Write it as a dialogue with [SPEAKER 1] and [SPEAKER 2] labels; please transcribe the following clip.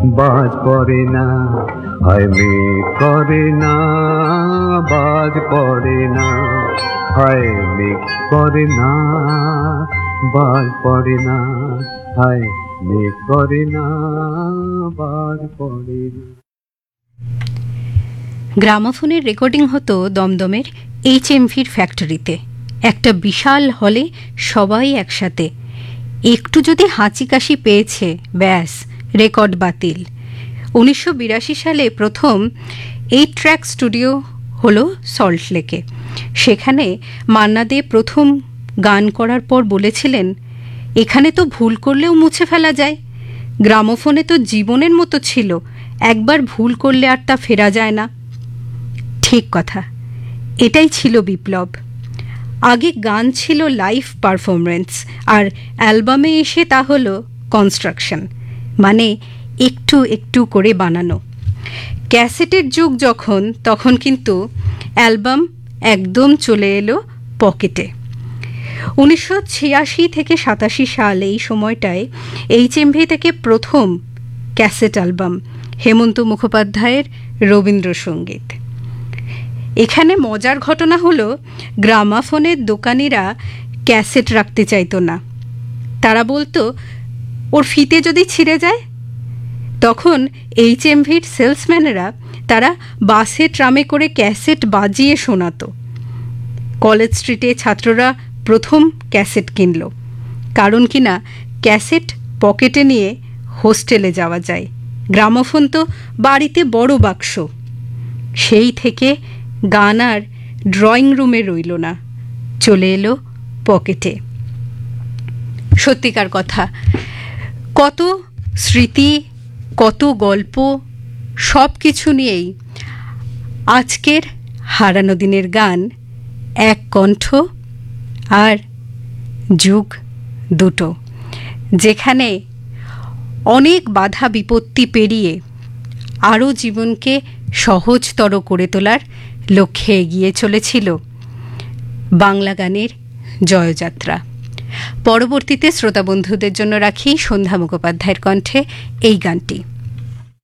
[SPEAKER 1] বাজ পড়ে না, হায় মেঘ করে না, বাজ পড়ে না, হায় মেঘ করে না, বাজ পড়ে না, হায় মেঘ করে না, বাজ পড়ে না।
[SPEAKER 2] গ্রামাফোনের রেকর্ডিং হতো দমদমের HMVর ফ্যাক্টরিতে, একটা বিশাল হলে সবাই একসাথে। একটু যদি হাঁচি কাশি পেয়েছে, ব্যাস রেকর্ড বাতিল। 1982 সালে প্রথম 8 ট্র্যাক স্টুডিও হলো সল্টলেকে। সেখানে মান্না দে প্রথম গান করার পর বলেছিলেন, এখানে তো ভুল করলেও মুছে ফেলা যায়, গ্রামোফোনে তো জীবনের মতো ছিল, একবার ভুল করলে আর তা ফেরা যায় না। ঠিক কথা, এটাই ছিল বিপ্লব। আগে গান ছিল লাইভ পারফরমেন্স, আর অ্যালবামে এসে তা হলো কনস্ট্রাকশন, মানে একটু একটু করে বানানো। ক্যাসেটের যুগ যখন, তখন কিন্তু অ্যালবাম একদম চলে এলো পকেটে। 1986 থেকে 87 সাল এই সময়টায় HMV থেকে প্রথম ক্যাসেট অ্যালবাম, হেমন্ত মুখোপাধ্যায়ের রবীন্দ্রসঙ্গীত। এখানে মজার ঘটনা হলো, গ্রামাফোনের দোকানিরা ক্যাসেট রাখতে চাইতো না। তারা বলতো, ওর ফিতে যদি ছিঁড়ে যায়। তখন HMVর সেলসম্যানেরা তারা বাসে ট্রামে করে ক্যাসেট বাজিয়ে শোনাতো। কলেজ স্ট্রিটে ছাত্ররা প্রথম ক্যাসেট কিনল, কারণ কিনা ক্যাসেট পকেটে নিয়ে হোস্টেলে যাওয়া যায়, গ্রামোফোন তো বাড়িতে বড় বাক্স। সেই থেকে গান আর ড্রয়িং রুমে রইল না, চলে এলো পকেটে। সত্যিকার কথা, কত স্মৃতি, কত গল্প, সব কিছু নিয়েই আজকের হারানো দিনের গান, এক কণ্ঠ আর যুগ দুটো, যেখানে অনেক বাধা বিপত্তি পেরিয়ে আরও জীবনকে সহজতর করে তোলার লক্ষ্যে এগিয়ে চলেছিল বাংলা গানের জয়যাত্রা। পরবর্তীতে শ্রোতা বন্ধুদের জন্য রাখি সন্ধ্যা মুখোপাধ্যায়ের কণ্ঠে এই গানটি।